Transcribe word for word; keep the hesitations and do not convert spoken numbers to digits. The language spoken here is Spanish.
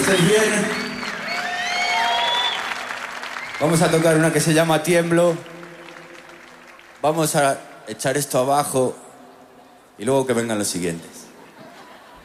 estéis bien. Vamos a tocar una que se llama Tiemblo. Vamos a echar esto abajo y luego que vengan los siguientes.